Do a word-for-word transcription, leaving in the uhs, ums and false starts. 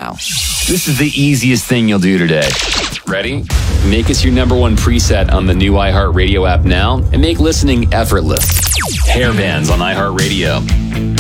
now. This is the easiest thing you'll do today. Ready? Make us your number one preset on the new iHeartRadio app now and make listening effortless. Hair bands on iHeartRadio.